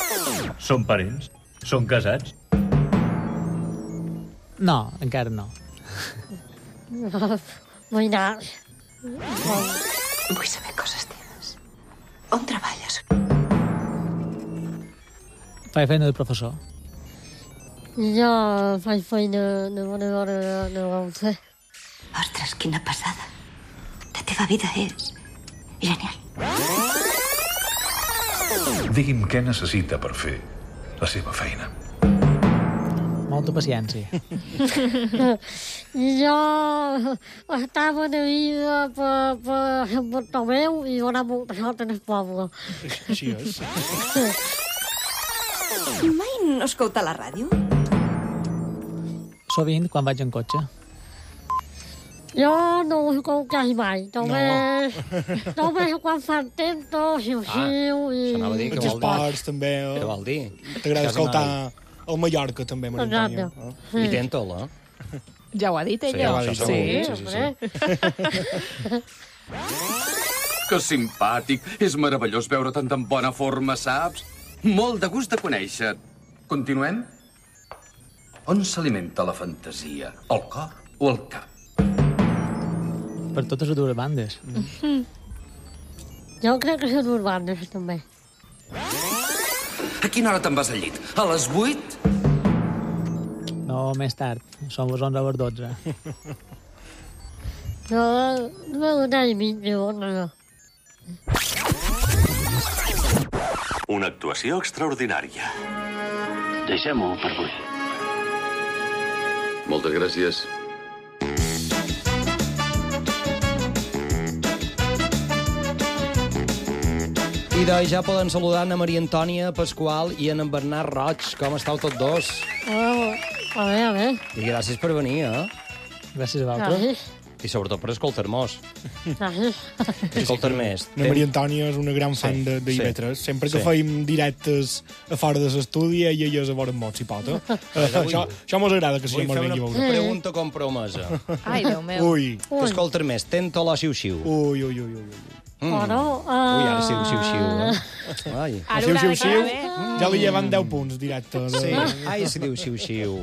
Són parents? Són casats? No, encara no. Veïnats. Vull saber coses teves. On treballes? Faig feina de professor. Jo faig feina de venedora de gonze. Ostres, quina passada. La teva vida és genial. Digui'm què necessita per fer la seva feina. Molta paciència. Jo estava de vida per Sant Bartomeu i donar molta sort en el poble. Així és. Mai no escolta la ràdio? Sovint, quan vaig en cotxe. Jo no ho escolto quasi mai. Només quan fan tento, xiu-xiu i... S'anava a dir que Els vol dir. esports, també. Què vol dir? T'agrada Estàs escoltar anant. el Mallorca, també, Maria Antònia. Exacte. I tenta-el, Ja ho ha dit Sí, ella. ja ho ha dit, Sí. Que simpàtic. És meravellós veure tant en bona forma, saps? Molt de gust de conèixer. Continuem? On s'alimenta la fantasia? El cor o el cap? Per totes les dues bandes. Jo crec que són urbanes, també. A quina hora te'n vas al llit? A les 8? No, més tard. Som les 11 o les 12. Jo no una i mitja, no. Una actuació extraordinària. Deixem-ho per avui. Moltes gràcies. I doncs ja poden saludar a Maria Antònia Pasqual i en Bernat Roig. Com estàu tots dos? A veure. I gràcies per venir, Gràcies a vosaltres. Gràcies. I sobretot per escoltar-nos. Gràcies. Escoltar més. La Maria Antònia és una gran fan de IB3. Sempre que feim directes a fora de l'estudi, ella és a vora molt, si pot. Això mos agrada que Vull siguem fer molt ben una veure. pregunta compromesa. Ai, Déu meu. Ui. Escoltar més. Tenta o xiu-xiu? Ui. Bueno, Ui, ara sí, xiu-xiu. Ai. Ara Xiu, haurà xiu, de xiu. quedar bé. Ja li llevan 10 punts directes. Sí. Ai, si diu xiu-xiu.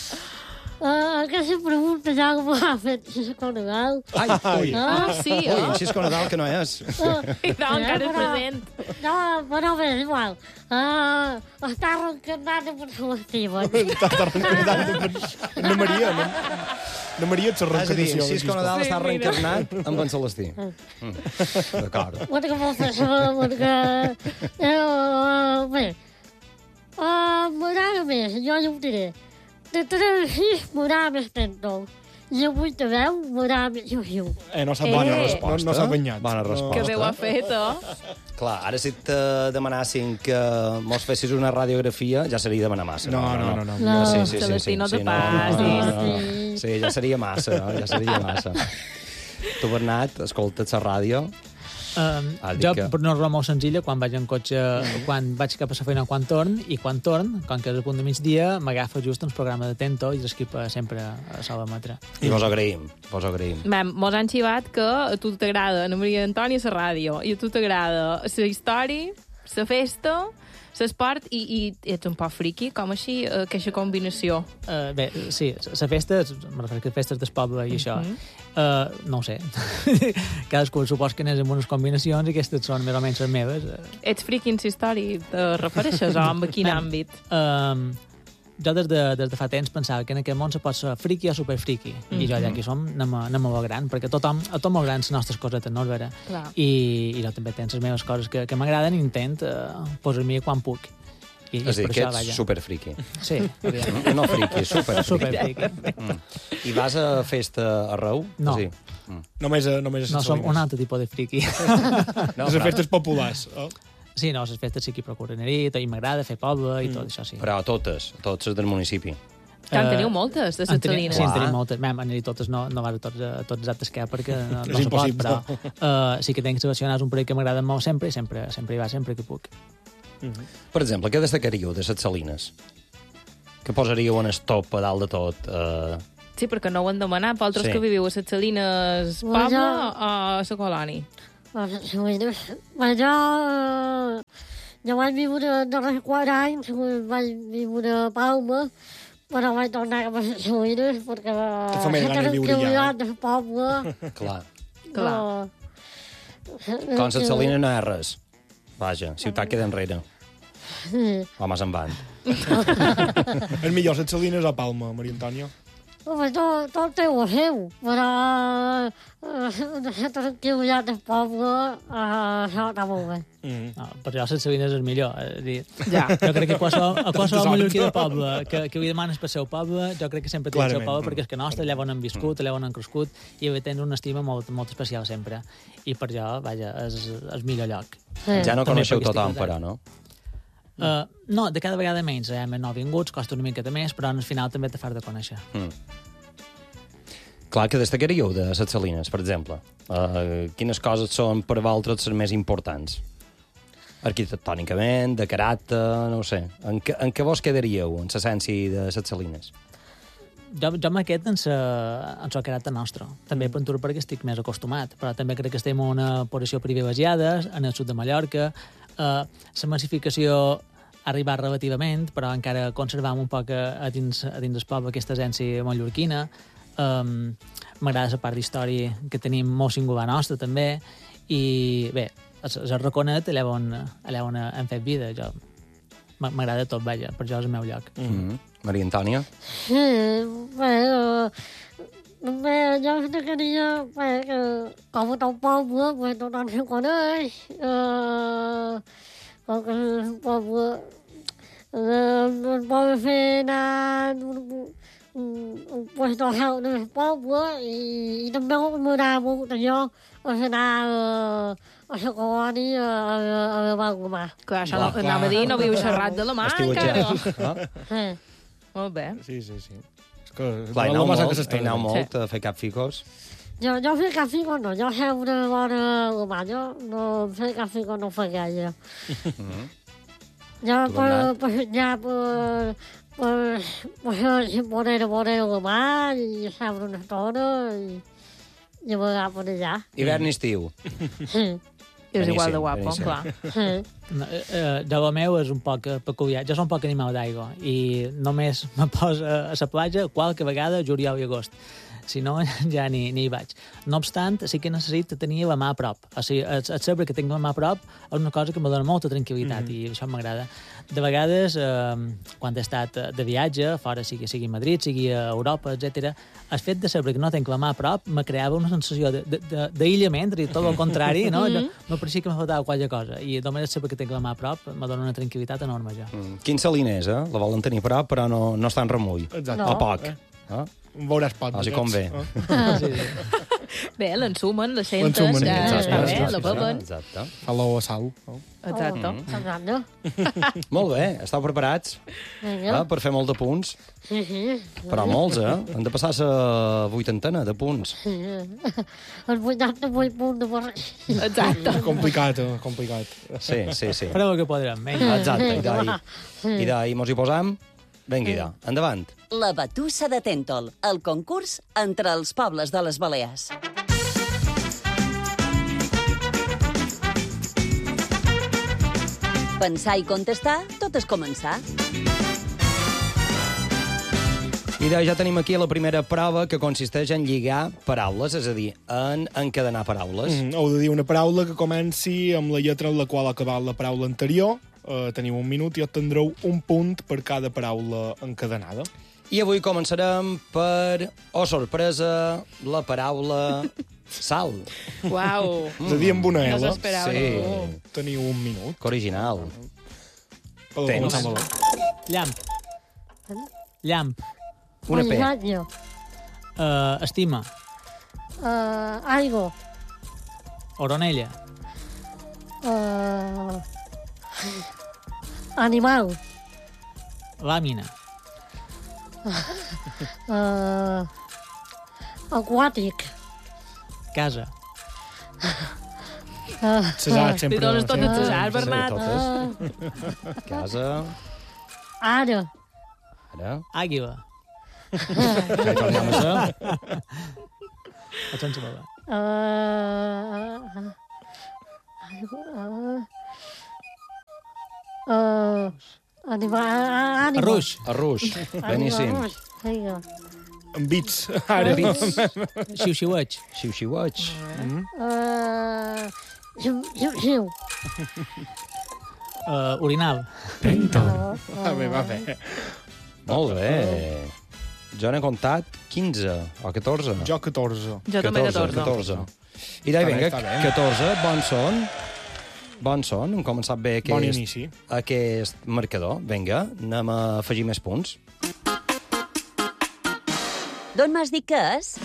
aquesta pregunta ja m'ho ha fet Xisco Nadal. Ai, ui. Ah, sí, Ui, en Xisco Nadal, que no és. I no, encara és present. No, però bé, és igual. Està reencarnat per Celestiva. Està reencarnat na Maria, no? Na Maria ets la És a dir, reencarnació. en Xisco Nadal està reencarnat amb en Celestí. D'acord. Perquè vol fer això, perquè... Bé, m'agrada més, jo ja ho diré. De 3 a 6 m'agrada més Tento. I a 8 a 10 m'agrada més Xiu-Xiu. No s'ha Bona banyat. resposta. No s'ha banyat. Bona resposta. Que bé ho ha fet, oh? Clar, ara si te demanassin que mos fessis una radiografia, ja seria demanar massa. No. Celestí, no te passis. Sí, ja seria massa, ja seria massa. Tu, Bernat, escolta't la ràdio. Jo, per una raó molt senzilla, quan vaig en cotxe, quan vaig cap a la feina, quan torn, com que és a punt de migdia, m'agafa just un programa de Tento i l'esquipa sempre a Salvametre. I vos agraïm, vos agraïm. Mos han xivat que a tu t'agrada Ana Maria Antònia la ràdio i a tu t'agrada la història, la festa, l'esport i ets un poc friqui, com així, aquesta combinació. Bé, sí, la festa, me refereixo a festes del poble i això, no ho sé. Cadascú supos que n'és amb unes combinacions i aquestes són més o menys les meves. Ets friqui en la història, te refereixes o en quin àmbit? Jo des de fa temps pensava que en aquest món se pot ser friqui o superfriqui. I jo ja aquí som, anem a lo gran, perquè a tothom agrada les nostres cosetes, no, Vera? I jo també tens les meves coses que m'agraden i intent posar-m'hi quan puc. És a dir, que ets superfriqui. Sí. No friqui, superfriqui. I vas a festa arreu? No. Sí. Només a No, som un altre tipus de friqui. No, les festes populars. Sí, no, les festes sí que procuren anar-hi, i m'agrada fer poble i tot això, sí. Però totes les del municipi. Que en teniu moltes, de les salines. Sí, en tenim moltes. Anar-hi totes no vas a tots els actes que hi ha perquè no És se pot, impossible. però sí que tinc seleccionats un parell que m'agrada molt sempre i sempre hi va, sempre que puc. Per exemple, què destacaríeu de les salines? Què posaríeu en el top a dalt de tot? Sí, perquè no ho han demanat. Vosaltres que viviu a les salines poble o a la colònia? Jo Jo vaig viure durant 4 anys, vaig viure a Palma, però vaig tornar cap a les Salines, perquè família va anar a viure allà. del poble. Clar. No. Com les Salines no hi ha res. Vaja, ciutat queda enrere. Sí. Home, se'n van. És millor les Salines a Palma, Maria Antònia? Home, tot té el seu, però la tranquil·litat del poble, això està molt bé. No, per jo les Salines és millor. És a dir, Ja. jo crec que qualsevol mallorquí de poble que li demanes pel seu poble, jo crec que sempre té el seu poble, perquè és que nostre, allà on han viscut, allà on han crescut, i tens una estima molt, molt especial sempre. I per jo, vaja, és el millor lloc. Ja no També coneixeu perquè estic tothom, casat. però, no? No, de cada vegada menys. Més nouvinguts, costa una miqueta més, però al final també te fas de conèixer. Clar, que destacaríeu de les Salines, per exemple. Quines coses són per vosaltres les més importants? Arquitectònicament, de caràcter, no ho sé. En què vos quedaríeu, en l'essència de les Salines? Jo m'he quedat en el caràcter nostre. També per tur perquè estic més acostumat, però també crec que estem en una posició privilegiada, en el sud de Mallorca. La massificació ha arribat relativament, però encara conservam un poc a dins del poble aquesta essència mallorquina. M'agrada la part d'història que tenim molt singular nostra, també. I bé, el Raconet, allà on hem fet vida. M'agrada tot, vaja, per jo és el meu lloc. Maria Antònia? Sí, bé, jo destacaria que com a tot poble, tothom se coneix, com que el poble es pot fer anar un puesto alt del poble i també m'agrada molt allò anar a la colònia a la Balgomà. Clar, això anava a dir, no viu xerrat de la mà, encara. Sí. Molt bé. Sí. És que clar, aneu molt a fer capficos. Jo fer capficos no, jo seure vora la mà, jo no fer capficos no fa gaire. Jo per poder la mà i seure una estona i vagar per allà. Hivern i estiu. Sí. És igual de guapo, clar. De lo meu és un poc peculiar. Jo soc un poc animal d'aigua i només me poso a la platja qualque vegada juliol i agost. Si no, ja ni hi vaig. No obstant, sí que necessito tenir la mà a prop. O sigui, el saber que tinc la mà a prop és una cosa que me dona molta tranquil·litat i això m'agrada. De vegades, quan he estat de viatge, fora sigui a Madrid, sigui a Europa, etc., el fet de saber que no tinc la mà a prop me creava una sensació d'aïllament, tot el contrari, no? Me pareixia que me faltava qualque cosa. I només saber que tinc la mà a prop me dona una tranquil·litat enorme, ja. Quin salinès, eh? La volen tenir a prop, però no està en remull. Exacte. O poc. Veuràs poc. Així com bé. Bé, l'ensumen, la sentes, la beuen. Exacte. A l'ou a sal. Exacte. Molt bé, estàu preparats per fer molt de punts? Sí. Però molts, eh? Han de passar la 80 de punts. Sí. Els 88 punts de barreig. Exacte. Complicat. Sí. Però que podrem, exacte, i d'ahir mos hi posam. Vinga, endavant. La Batussa de Tèntol, el concurs entre els pobles de les Balears. Pensar i contestar, tot és començar. I ja tenim aquí la primera prova, que consisteix en lligar paraules, és a dir, en encadenar paraules. Heu de dir una paraula que comenci amb la lletra en la qual ha acabat la paraula anterior. Teniu un minut i obtindreu un punt per cada paraula encadenada. I avui començarem per, sorpresa, la paraula sal. Uau. És a dir, amb una L. No s'esperava. Sí. Teniu un minut. Que original. Tens. Llamp. Una P. Estima. Aigua. Oronella. Animal. Làmina. Aquàtic. Casa. Cesar, sempre. Li dones tot el Cesar, Bernat. Casa. Ara. Àguila. Ja hi tornem a ser. Sense bola. Arruix. Arruix, beníssim. Vinga. Amb bits. Ara. Bits. Xiu-xiueig. Xiu-xiueig. Xiu. Orinal. Va bé. Molt bé. Jo n'he comptat 15 o 14. Jo 14. Jo també 14. I d'ahí, vinga, Està bé. 14, bons són. Bons són, hem començat bé Bon inici. aquest marcador. Vinga, anem a afegir més punts. D'on m'has dit que és?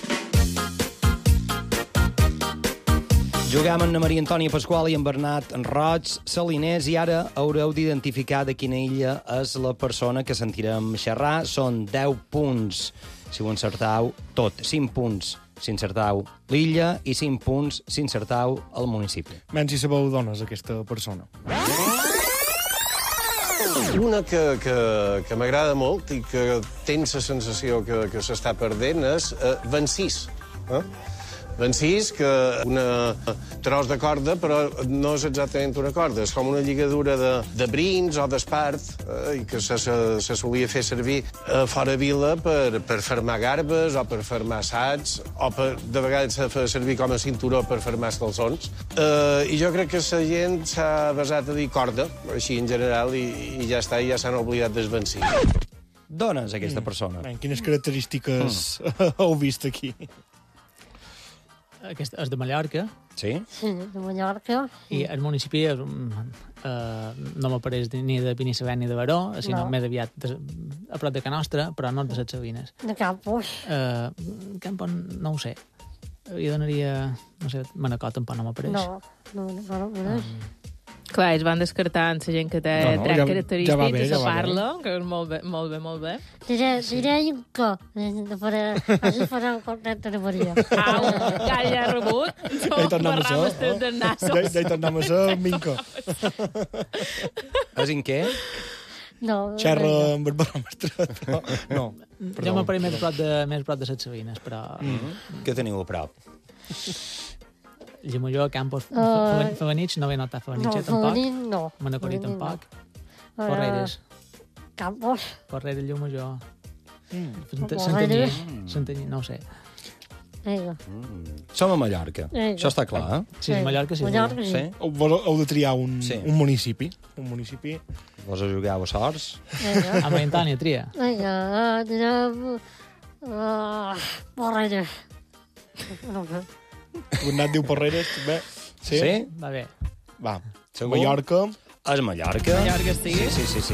Juguem amb na Maria Antònia Pasqual i en Bernat Roig Saliners i ara haureu d'identificar de quina illa és la persona que sentirem xerrar. Són 10 punts si ho encertau tot. 5 punts si encertau l'illa i 5 punts si encertau el municipi. Menys si sabeu d'on és aquesta persona. Una que m'agrada molt i que tens la sensació que s'està perdent és Vencís. Vencís, que una tros de corda, però no és exactament una corda, és com una lligadura de brins o d'espart, i que se solia fer servir fora vila per fermar garbes o per fermar assats, o de vegades se fa servir com a cinturó per fermar els calçons. I jo crec que la gent s'ha basat a dir corda, així en general, i ja està, i ja s'han oblidat del Vencís. D'on és aquesta persona? Quines característiques heu vist aquí? Aquest és de Mallorca. Sí? Sí, de Mallorca. I el municipi no m'apareix ni de Binissalem ni de Baró, sinó més aviat a prop de Can Nostra, però no de les Sabines. De Campos. Campos, no ho sé. Jo donaria, no sé, Manacor tampoc no m'apareix. No. Clar, es van descartant la gent que té tres característiques, que parla, que és molt bé. Diré que així farà un content de Maria. Au, ja l'ha rebut. Ja hi tornem a ser minca. És en què? No. Xerra amb el baròmetre. No. Jo m'apareix més a prop de les Sabines, però... Què teniu a prop? Llimolló, Campos, Favanich, no ve notat Favanich, tampoc. No. Manacorí, tampoc. Porreres. Campos. Porreres, Llimolló. Santanyí, no ho sé. Som a Mallorca. Això està clar, eh? Sí, a Mallorca sí. Sí? Heu de triar un municipi. Un municipi. Vos jugueu a sorts? A Maria Antònia, tria. Vinga, direm... Porreres. No sé. Bernat diu Porreres, també. Sí? Va bé. Va. Segur? Mallorca. És Mallorca. Mallorca, sí. Sí.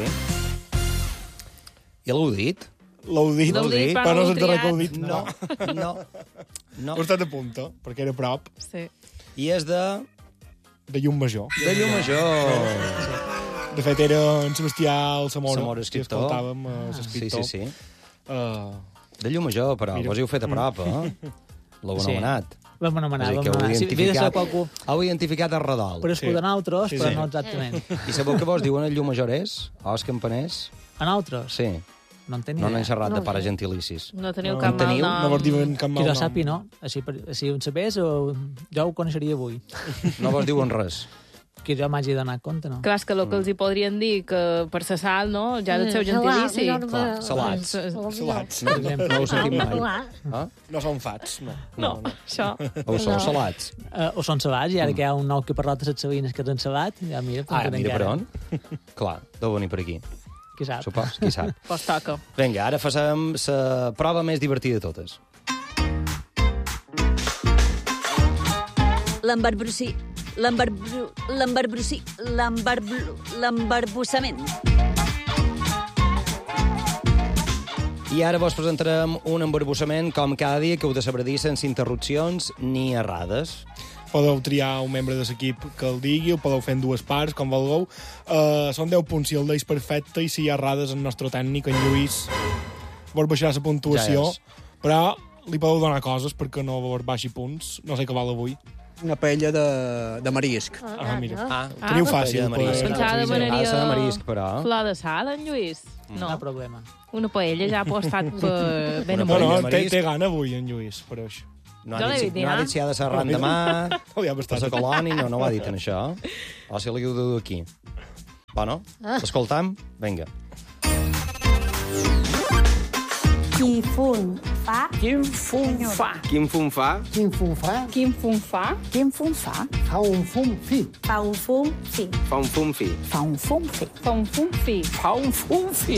I l'heu dit? L'heu dit, però no s'ha que heu dit. No. Heu estat a punta, perquè era a prop. Sí. I és de... De Llum-Major. De Llum-Major. De fet, era en Sebastià Alsamora. Samora, escriptor. Que escoltàvem, l'escriptor. Sí. De Llum-Major, però vos heu fet a prop, eh? L'heu anomenat. Vam anomenar. Heu identificat el redol. Per escoltar nosaltres, però no exactament. I sabeu què vos diuen el Llum-Majorers? O els campaners? A nosaltres? Sí. No en tenia. No n'hem xerrat de pares gentilicis. No teniu cap mal nom. No vos diuen cap mal nom. Qui jo sàpi, no. Si ho sabés, jo ho coneixeria avui. No vos diuen res. Que jo m'hagi donat compte, no? Clar, és que el que els hi podrien dir que per sa sal, no? Ja del seu gentilici. Salats. No ho sentim mai. No són fats, no. No, això. O són salats. O són salats, i ara que hi ha un nou que parla de les Sabines que és en salat, ja mira. Mira per on. Clar, deu venir per aquí. Qui sap? Supos, qui sap. Pues toca. Vinga, ara farem la prova més divertida de totes. L'embarbussament. I ara vos presentarem un embarbussament com cada dia que heu de saber dir sense interrupcions ni errades. Podeu triar un membre de l'equip que el digui, o podeu fer en dues parts, com vulgueu. Són 10 punts si el deis perfecte, i si hi ha errades el nostre tècnic, en Lluís, vos baixarà la puntuació, però li podeu donar coses perquè no vos baixi punts. No sé què val avui. Una paella de marisc. Mira. Teniu fàcil. Pensava demanaria de marisc, però... flor de sal, en Lluís. No hi ha problema. Una paella ja ha estat ben amunt. No, té gana avui, en Lluís, per això. No ha dit si ha de ser randemà, per la colònia, no ho ha dit en això. O si l'heu de dur aquí. Bueno, escoltam? Vinga. Qui fun fa. Quin fum fa? Quin fun fa? Quin fum fa? Quin fun fa? Quin fum fa? Fa un fum fi. Fa un fum fi. Fa un fum fi. Fa un fum fi. Fa un fum fi. Fa un fum fi.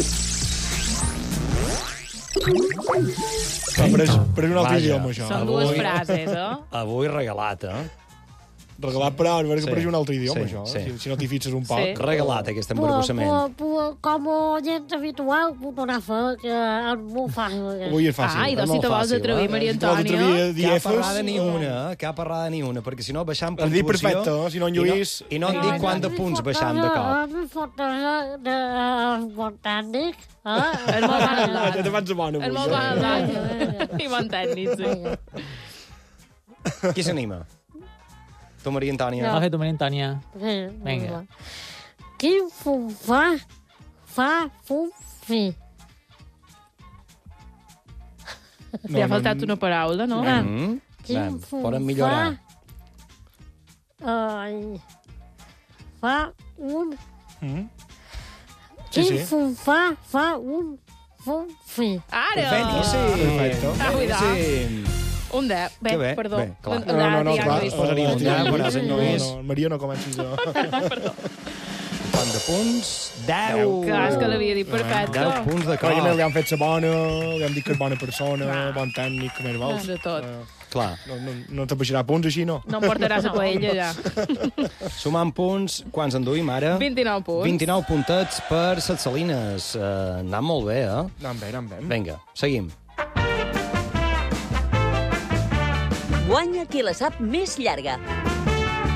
Per un altre idioma, això. Són dues frases, Avui regalat, Regalat per ara, perquè per un altre idioma, això. Si no t'hi fixes un poc. Regalat, aquest embarbussament. Com a gent habitual, puc donar fe que és molt fàcil. Avui és fàcil. I doncs si te vols atrevir, Maria Antònia... Cap errada ni una, perquè si no baixam puntuació... Has dit perfecte, si no en Lluís... I no en dic quant de punts baixam de cop. No fot del bon tècnic. És molt bon edat. Te fas bona, És molt bon edat. I bon tècnic, sí. Qui s'anima? Tu, Maria Antònia. Va fer tu, Maria Antònia. Vinga. Quin fum fa? Fa fum fi. Li ha faltat una paraula, no? Quin fum Podem millorar. Fa un... Quin fum fa un fum fi. Ara! Perfecte. Cuidado. Un 10. Bé, perdó. Bé, clar. No, clar. Posaria un 10, però en Lluís... Maria, no comencis a... Perdó. Quant de punts? 10. Clar, és que l'havia dit perfecte. 10 punts de cop. Li han fet sa bona, li han dit que és bona persona, bon tècnic, com més vols. De tot. Clar. No te baixarà punts així, no? No em portaràs a paella, ja. Sumant punts, quants en duim ara? 29 punts. 29 puntets per les Salines. Anant molt bé, Anant bé. Vinga, seguim. Guanya qui la sap més llarga.